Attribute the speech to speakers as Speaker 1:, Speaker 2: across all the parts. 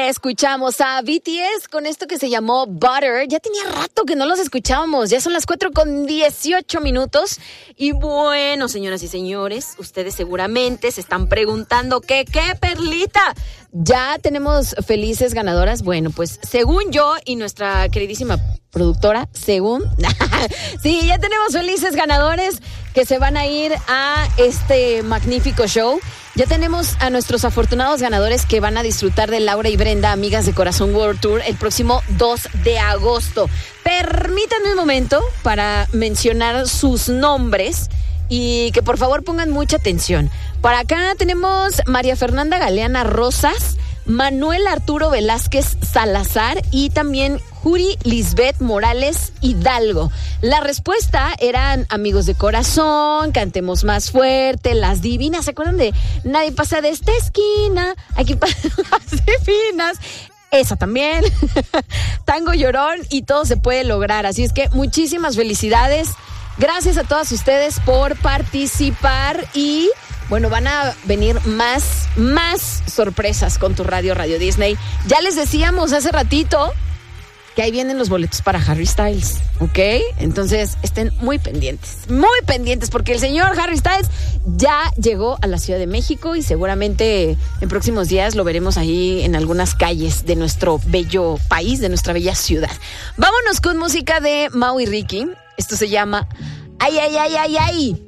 Speaker 1: Escuchamos a BTS con esto que se llamó Butter. Ya tenía rato que no los escuchábamos. Ya son las 4:18. Y bueno, señoras y señores, ustedes seguramente se están preguntando ¿qué, Perlita? ¿Ya tenemos felices ganadoras? Bueno, pues según yo y nuestra queridísima productora, según... sí, ya tenemos felices ganadores que se van a ir a este magnífico show. Ya tenemos a nuestros afortunados ganadores que van a disfrutar de Laura y Brenda, Amigas de Corazón World Tour, el próximo 2 de agosto. Permítanme un momento para mencionar sus nombres y que por favor pongan mucha atención. Para acá tenemos María Fernanda Galeana Rosas, Manuel Arturo Velázquez Salazar y también Juri Lisbeth Morales Hidalgo. La respuesta eran Amigos de Corazón, Cantemos Más Fuerte, Las Divinas. ¿Se acuerdan de Nadie pasa de esta esquina? Aquí pasan las divinas. Esa también. Tango Llorón y Todo se puede lograr. Así es que muchísimas felicidades. Gracias a todas ustedes por participar y... bueno, van a venir más sorpresas con tu Radio Disney. Ya les decíamos hace ratito que ahí vienen los boletos para Harry Styles, ¿ok? Entonces estén muy pendientes, porque el señor Harry Styles ya llegó a la Ciudad de México y seguramente en próximos días lo veremos ahí en algunas calles de nuestro bello país, de nuestra bella ciudad. Vámonos con música de Mau y Ricky. Esto se llama Ay, ay, ay, ay, ay.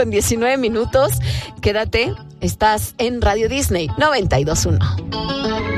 Speaker 1: 4:19. Quédate, estás en Radio Disney 92.1.